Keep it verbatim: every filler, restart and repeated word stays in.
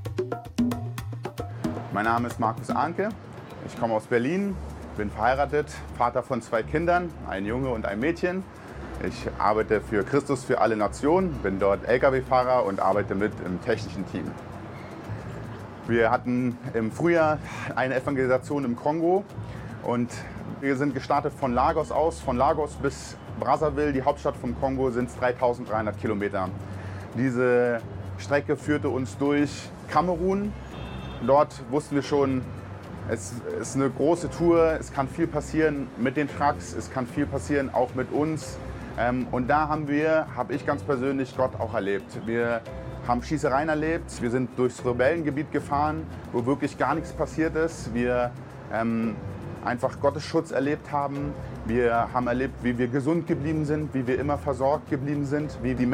Mein Name ist Markus Ahnke, ich komme aus Berlin, bin verheiratet, Vater von zwei Kindern, ein Junge und ein Mädchen. Ich arbeite für Christus für alle Nationen, bin dort L K W-Fahrer und arbeite mit im technischen Team. Wir hatten im Frühjahr eine Evangelisation im Kongo und wir sind gestartet von Lagos aus. Von Lagos bis Brazzaville, die Hauptstadt vom Kongo, sind es dreitausenddreihundert Kilometer. Diese Strecke führte uns durch Kamerun. Dort wussten wir schon, es ist eine große Tour, es kann viel passieren mit den Trucks, es kann viel passieren auch mit uns. Und da haben wir, habe ich ganz persönlich, Gott auch erlebt. Wir haben Schießereien erlebt, wir sind durchs Rebellengebiet gefahren, wo wirklich gar nichts passiert ist. Wir ähm, einfach Gottes Schutz erlebt haben. Wir haben erlebt, wie wir gesund geblieben sind, wie wir immer versorgt geblieben sind, wie die